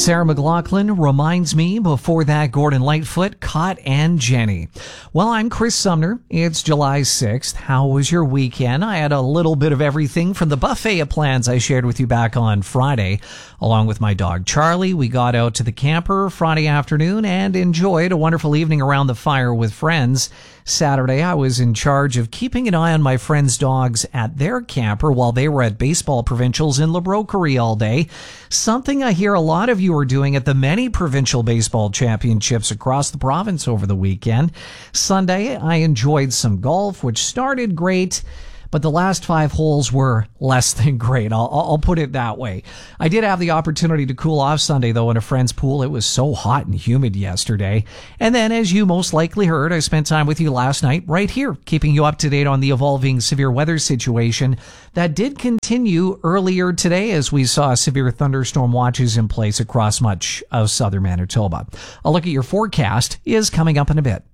Sarah McLachlan reminds me. Before that, Gordon Lightfoot, Caught and Jenny. Well, I'm Chris Sumner. It's July 6th. How was your weekend? I had a little bit of everything from the buffet of plans I shared with you back on Friday. Along with my dog Charlie, we got out to the camper Friday afternoon and enjoyed a wonderful evening around the fire with friends. Saturday, I was in charge of keeping an eye on my friends' dogs at their camper while they were at baseball provincials in La Broquerie all day. Something I hear a lot of you are doing at the many provincial baseball championships across the province over the weekend. Sunday, I enjoyed some golf, which started great, but the last 5 holes were less than great. I'll put it that way. I did have the opportunity to cool off Sunday, though, in a friend's pool. It was so hot and humid yesterday. And then, as you most likely heard, I spent time with you last night right here, keeping you up to date on the evolving severe weather situation that did continue earlier today as we saw severe thunderstorm watches in place across much of southern Manitoba. A look at your forecast is coming up in a bit.